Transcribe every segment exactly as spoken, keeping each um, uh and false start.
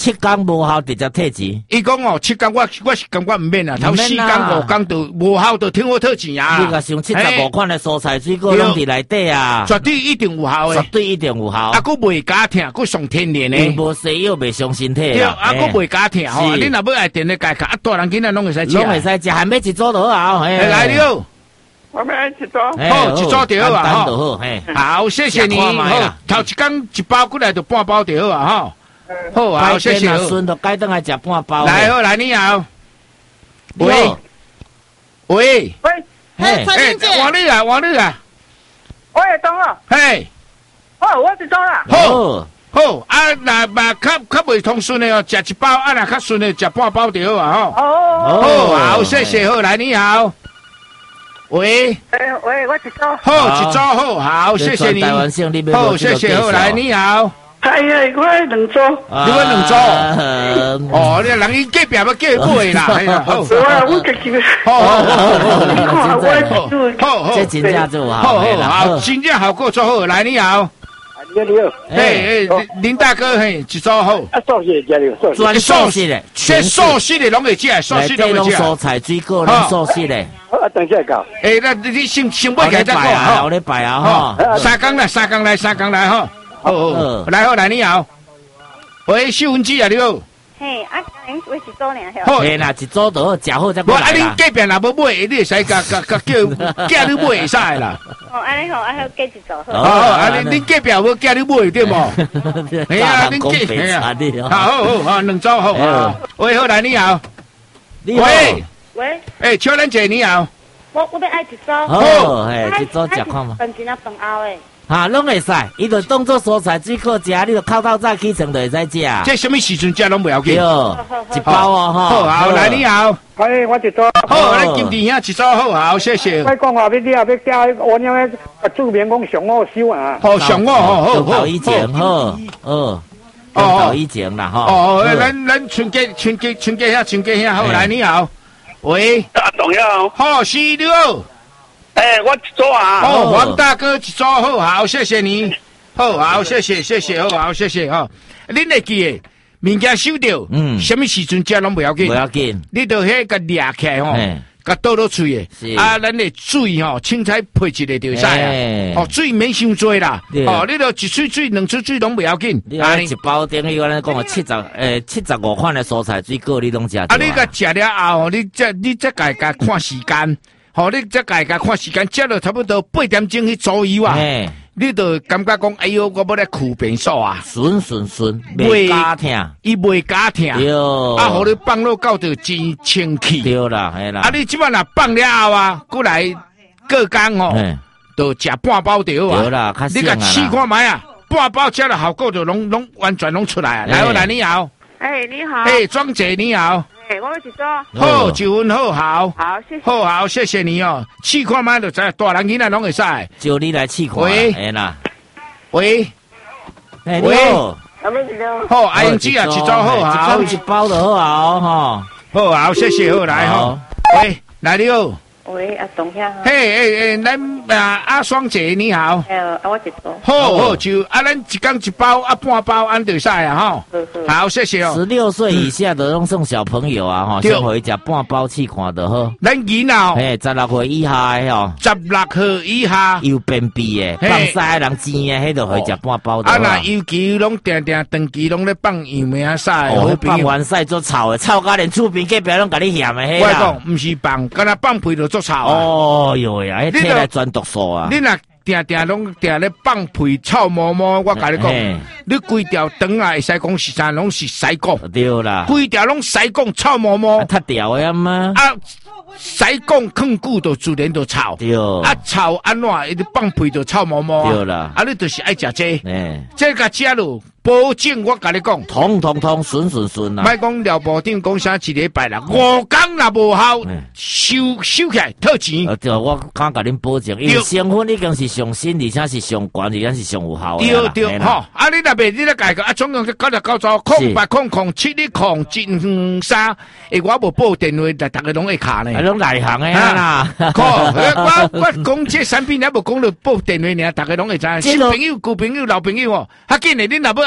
七天无效直接退钱。 伊讲哦，七天我我是感觉唔免啦，头四天五天就无效，就听我退钱啊。 你个想七十五款的蔬菜水果拢伫内底啊， 绝对一定有效诶， 绝对一定有效。 啊，佮袂假疼，佮上天然诶， 无西药袂伤身体啊。啊，佮袂假疼吼，你若要爱电咧解卡，啊，大人囡仔拢会使食， 拢会使食，还没一组就好。 哎，来了。 我们一组， 好，一组就好啊， 好，嘿， 好，谢谢你，好，头一天一包过来就半包就好啊，哈，好，好，谢谢。 顺就该等来食半包。 来，好，来，你好，喂，喂， 喂， 嘿，蔡小姐， 王丽啊，王丽啊， 我也懂了， 嘿， 哦，我知道了， 好，好，啊，那嘛较较袂通顺的哦，食一包，啊，那较顺的食半包就好啊，哈， 哦， 好，好，谢谢，好，来，你好。喂， 哎喂，我一组， 好，一组好，好，谢谢你，好，谢谢，好，来，你好， 哎呀，我两组， 你我两组，哦，你人伊隔壁要叫伊买啦，哎呀，好， 我我自己， 好好好， 你看我好好， 这真正就好， 好好好，真正效果做好，来，你好。 你好， 嘿嘿，林大哥嘿，一组好。 啊，素食食了， 专素食的， 全素食的拢会食，素食拢会食。 蔬菜水果拢素食的。 好，啊，等下搞。 诶，那你先先买起再讲哈。 好，你摆啊哈。 三工来，三工来，三工来哈。好好，来好来，你好。喂，秀文姐啊，你好。 嘿，啊，恁为一组尔， 好。嘿啦，一组就好，食好再过来啦。 啊，恁隔壁若要买，你会使甲甲甲叫叫你买会使啦。 哦，安尼好，啊好，加一组好。 哦，啊，恁恁隔壁要叫你买对无？ 哎呀，恁隔壁啊， 好好好，好，两组好啊。喂，好来，你好。 喂喂。 诶，秋兰姐你好。 我我要爱一组。 好，嘿，一组食看嘛。 饭前啊，饭后诶。 哈，拢会使，伊就当做蔬菜水果食，你就透透早起床就会使食。 这什么时阵食拢不要紧。 一包哦，哈。 好，好，来你好。 哎，我一组。 好，咱金弟兄一组好，好，谢谢。 我讲话要你啊，要叫我娘个著名讲上我收啊。 好，上我好好好。以前好，哦，哦，以前啦，哈。 哦，咱咱春节春节春节遐春节遐好，来你好。喂。 啊，董耀。 好，是你好。 哎，我一组啊！ 哦，王大哥一组好，好，谢谢你，好，好，谢谢，谢谢，好，好，谢谢，哈。恁会记诶，物件收到，嗯，什么时阵食拢不要紧， 不要紧， 你着迄个掠起来吼，甲倒落水诶，啊，咱诶水吼，凊彩配一个就使啊，哦，水免伤多啦，哦，你着一喙水、两喙水拢不要紧， 啊，一包等于我咱讲七十诶七十五款诶蔬菜水果，你拢食。 啊，你甲食了后，你再你再家家看时间。好，你再家家看时间，食了差不多八点钟去左右啊。你就感觉讲，哎呦，我要来苦便素啊， 顺顺顺，袂假疼， 伊袂假疼。 对， 啊，互你放落到就真清气。 对啦，系啦。 啊，你即摆若放了后啊，过来过工吼，就食半包就好啊。 对啦， 你甲试看卖啊，半包食了效果就拢拢完全拢出来啊。来，来，你好。 哎，你好。 哎，庄姐你好。 哎，我一组。 好，一份好，好。 好，谢谢。 好好，谢谢你哦。试看卖就知，大人囡仔拢会使。 就你来试看。 喂， 哎啦。 喂， 喂。 好，阿英姐啊，一组好，好。 一包就好啊，哈。 好，好，谢谢，好来哈。喂，来你好。 喂，阿董兄。 嘿，诶诶，咱啊阿双姐你好。 哎，啊我一组。 好好就啊，咱一缸一包啊半包安就使啊哈。好，谢谢哦。 十六岁以下的拢送小朋友啊哈，先回家半包试看的好。 咱囡仔， 嘿，十六岁以下的哦。 十六岁以下有便秘的，放屎人煎的，迄就回家半包的。 啊那尤其拢定定长期拢咧放羊咩屎， 哦，放完屎做臭的，臭甲连厝边隔壁拢甲你嫌的迄啦。我讲唔是放，敢若放屁就做臭。 哦哟呀，迄体来钻毒素啊！ 你若定定拢定咧放屁臭毛毛，我甲你讲，你规条肠啊，会使讲是啥，拢是屎讲。 对啦， 规条拢屎讲臭毛毛。 太屌呀嘛！ 啊，屎讲放久就自然就臭。 对。 啊，臭安怎？伊就放屁就臭毛毛。 对啦。 啊，你就是爱食这。 诶。 这个食落。保证我甲你讲， 通通通顺顺顺啦！ 莫讲廖部长讲啥一礼拜啦，五工若无效，收收起来退钱。 呃，对，我敢甲恁保证，因为成分已经是上新，而且是上悬，而且是上有效的。 对对，吼！啊，你若袂你咧改个啊，总共九十九组，空八空空七哩空真三，诶，我无报电话，但大家拢会卡呢。 拢内行诶啦！ 靠！我我讲这产品，也无讲了报电话呢，大家拢会知。新朋友、旧朋友、老朋友哦，较紧诶，你若要。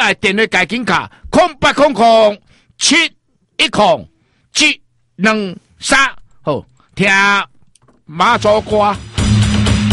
来电话改紧卡空八空空七一空七两三，好听马祖歌。